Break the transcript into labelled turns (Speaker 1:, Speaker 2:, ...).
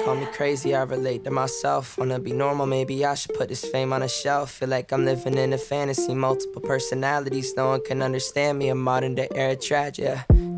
Speaker 1: call me crazy, I relate to myself. Wanna be normal, maybe I should put this fame on a shelf. Feel like I'm living in a fantasy, multiple personalities, no one can understand me. A modern day era tragedy, yeah.